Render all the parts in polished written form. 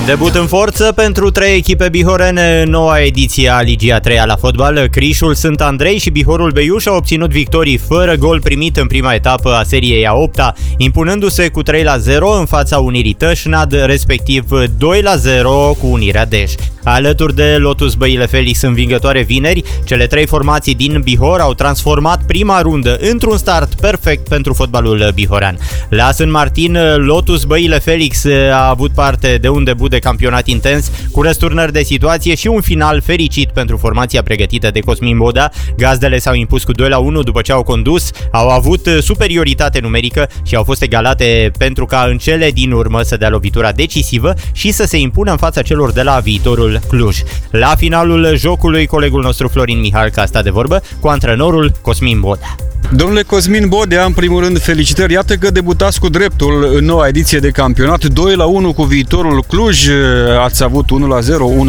Debut în forță pentru 3 echipe bihorene în noua ediție a Ligii a 3-a la fotbal. Crișul Sânt Andrei și Bihorul Beiuș au obținut victorii fără gol primit în prima etapă a seriei a 8-a, impunându-se cu 3-0 în fața Unirii Tășnad, respectiv 2-0 cu Unirea Dej. Alături de Lotus Băile Felix învingătoare vineri, cele 3 formații din Bihor au transformat prima rundă într-un start perfect pentru fotbalul bihorean. La Sân Martin, Lotus Băile Felix a avut parte de un debut de campionat intens, cu răsturnări de situație și un final fericit pentru formația pregătită de Cosmin Boda. Gazdele s-au impus cu 2-1 după ce au condus, au avut superioritate numerică și au fost egalate pentru ca în cele din urmă să dea lovitura decisivă și să se impună în fața celor de la Viitorul Cluj. La finalul jocului, colegul nostru Florin Mihalca a stat de vorbă cu antrenorul Cosmin Boda. Domnule Cosmin Bodea, în primul rând, felicitări. Iată că debutați cu dreptul în noua ediție de campionat, 2-1 cu Viitorul Cluj, ați avut 1-0,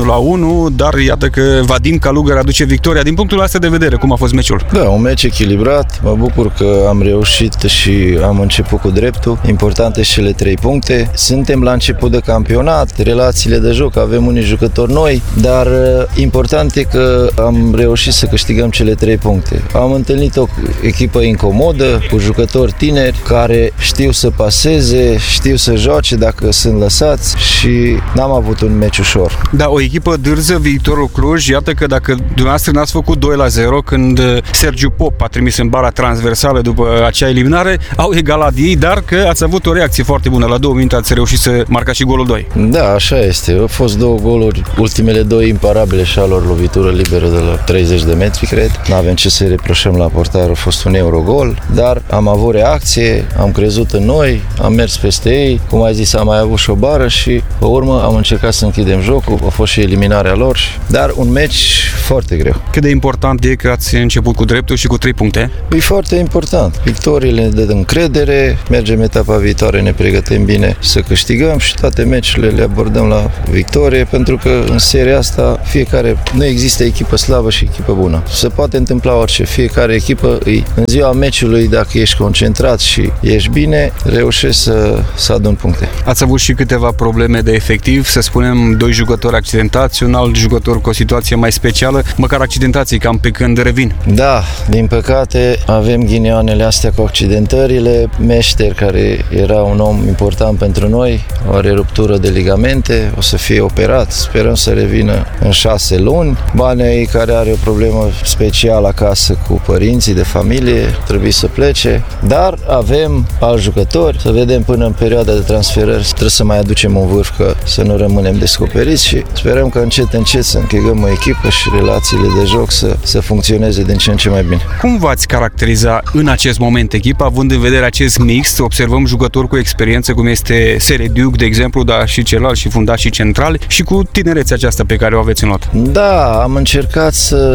1-1, dar iată că Vadim Calugăr aduce victoria. Din punctul ăsta de vedere, cum a fost meciul? Da, un meci echilibrat, mă bucur că am reușit și am început cu dreptul. Importante și cele 3 puncte. Suntem la început de campionat, relațiile de joc, avem unii jucători noi, dar important e că am reușit să câștigăm cele 3 puncte. Am întâlnit o echipă incomodă, cu jucători tineri care știu să paseze, știu să joace dacă sunt lăsați și n-am avut un meci ușor. Da, o echipă dârză, Viitorul Cluj. Iată că dacă dumneavoastră n-ați făcut 2-0 când Sergiu Pop a trimis în bara transversală după acea eliminare, au egalat ei, dar că ați avut o reacție foarte bună. La 2 minute ați reușit să marcați și golul 2. Da, așa este. Au fost 2 goluri, ultimele 2 imparabile și a lor, lovitură liberă de la 30 de metri, cred. N-avem ce să reproșăm la portar, a fost un eurogol, dar am avut reacție, am crezut în noi, am mers peste ei, cum ai zis, am mai avut și o bară și pe urmă am încercat să închidem jocul, a fost și eliminarea lor, dar un meci foarte greu. Cât de important e că ați început cu dreptul și cu 3 puncte? E foarte important. Victoriile ne dă încredere, mergem etapa viitoare, ne pregătim bine să câștigăm și toate meciurile le abordăm la victorie, pentru că în seria asta nu există echipă slabă și echipă bună. Se poate întâmpla orice, fiecare echipă în ziua meciului, dacă ești concentrat și ești bine, reușești să adun puncte. Ați avut și câteva probleme de efectiv, să spunem 2 jucători accidentați, un alt jucător cu o situație mai specială, măcar accidentații cam pe când revin. Da, din păcate avem ghinioanele astea cu accidentările. Meșter, care era un om important pentru noi, are ruptură de ligamente, o să fie operat, sperăm să revină în 6 luni. Banei, care are o problemă specială acasă cu părinții de familie, trebuie să plece, dar avem alți jucători, să vedem până în perioada de transferări, trebuie să mai aducem un vârf, că să nu rămânem descoperiți și sperăm că încet să închegăm o echipă și relațiile de joc să funcționeze din ce în ce mai bine. Cum v-ați caracteriza în acest moment echipa, având în vedere acest mix? Observăm jucători cu experiență, cum este Serediuc, de exemplu, dar și celălalt, și fundași și centrali, și cu tinerețea aceasta pe care o aveți în lot. Da, am încercat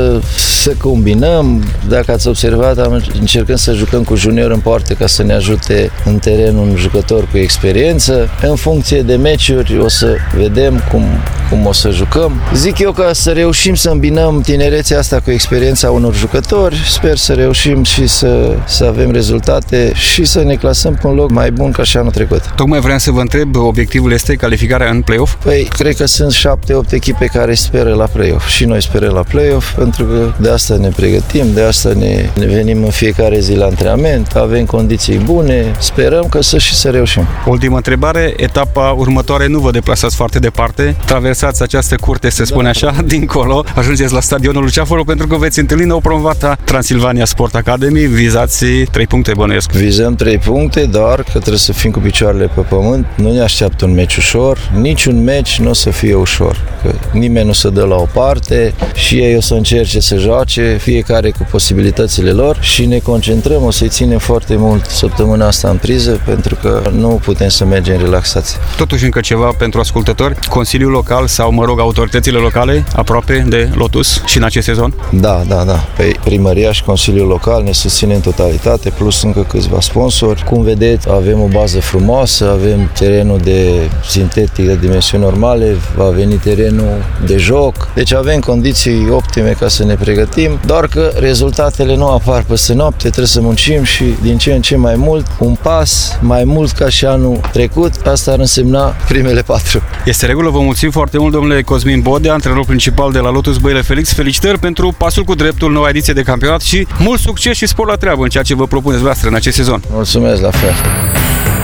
să combinăm. Dacă ați observat, încercăm să jucăm cu junior în poartă ca să ne ajute în teren un jucător cu experiență. În funcție de meciuri o să vedem cum o să jucăm. Zic eu că să reușim să îmbinăm tinerețea asta cu experiența unor jucători. Sper să reușim și să avem rezultate și să ne clasăm pe un loc mai bun ca și anul trecut. Tocmai vreau să vă întreb, obiectivul este calificarea în play-off? Păi, cred că sunt 7-8 echipe care speră la play-off. Și noi sperăm la play-off, pentru că de asta ne pregătim, de asta ne venim în fiecare zi la antrenament, avem condiții bune, sperăm că să reușim. Ultima întrebare, etapa următoare nu vă deplasați foarte departe, traversați această curte, se spune așa, dincolo, ajungeți la stadionul Luceafărul, pentru că veți întâlni nou promovata Transilvania Sport Academy, vizați 3 puncte, bănuiesc. Vizăm 3 puncte, dar că trebuie să fim cu picioarele pe pământ, nu ne așteaptă un meci ușor, niciun meci nu o să fie ușor, că nimeni nu se dă la o parte și ei o să încerce să joace, fiecare cu posibilitățile lor și ne concentrăm, o să-i ținem foarte mult săptămâna asta în priză, pentru că nu putem să mergem relaxați. Totuși încă ceva pentru ascultători, Consiliul Local sau, mă rog, autoritățile locale aproape de Lotus și în acest sezon? Da. Păi primăria și Consiliul Local ne susține în totalitate, plus încă câțiva sponsori. Cum vedeți, avem o bază frumoasă, avem terenul de sintetic de dimensiuni normale, va veni terenul de joc, deci avem condiții optime ca să ne pregătim, doar că rezultatele nu apar peste noapte, trebuie să muncim și din ce în ce mai mult, un pas mai mult ca și anul trecut, asta ar însemna primele 4. Este regulă, vă mulțumim foarte mult, domnule Cosmin Bodea, antrenor principal de la Lotus Băile Felix. Felicitări pentru pasul cu dreptul, noua ediție de campionat și mult succes și spor la treabă în ceea ce vă propuneți voastră în acest sezon. Mulțumesc, la fel.